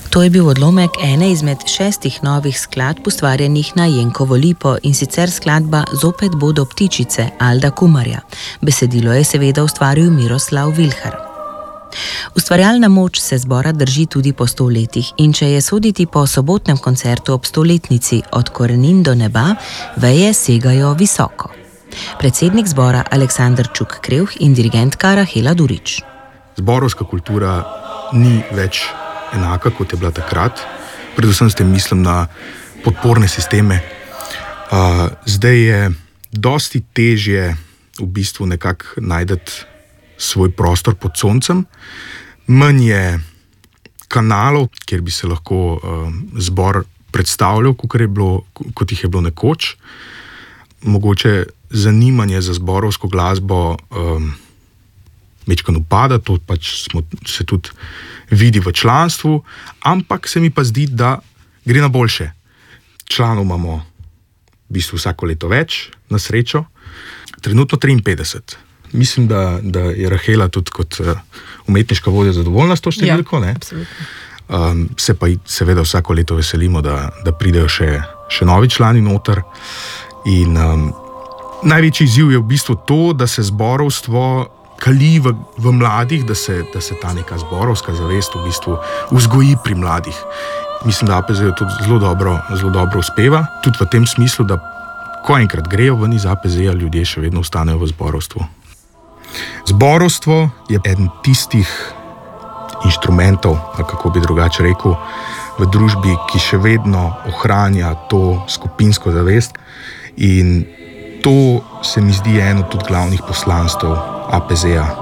To je bil odlomek ene izmed 6 novih skladb ustvarjenih na Jenkovo lipo, in sicer skladba Zopet bodo ptičice Alda Kumarja. Besedilo je seveda ustvaril Miroslav Vilhar. Ustvarjalna moč se zbora drži tudi po 100 letih, in če je soditi po sobotnem koncertu ob 100-letnici Od korenin do neba, veje segajo visoko. Predsednik zbora Aleksander Čuk-Krevh in dirigentka Rahela Durič. Zborovska kultura ni več enaka, kot je bila takrat. Predvsem s tem mislim na podporne sisteme. Zdaj je dosti težje v bistvu nekako najti svoj prostor pod soncem. Manj je kanalov, kjer bi se lahko zbor predstavljal, kot jih je bilo nekoč. Mogoče zanimanje za zborovsko glasbo mečkano upada, to pač se tudi vidi v članstvu, ampak se mi pa zdi, da gre na boljše. Članov imamo v bistvu vsako leto več, na srečo. Trenutno 53. Mislim, da je Rahela tudi kot umetniška vodja zadovoljna s to številko. Ja, absolutno. Se pa seveda vsako leto veselimo, da pridejo še novi člani noter. In največji izziv je v bistvu to, da se zborovstvo kali v mladih, da se ta neka zborovska zavest v bistvu vzgoji pri mladih. Mislim, da APZ tudi zelo dobro uspeva, tudi v tem smislu, da ko enkrat grejo ven iz APZ-ja, ljudje še vedno ostanejo v zborovstvu. Zborovstvo je eden tistih inštrumentov, kako bi drugače rekel, v družbi, ki še vedno ohranja to skupinsko zavest, in to se mi zdi eno tudi glavnih poslanstv APZ-ja.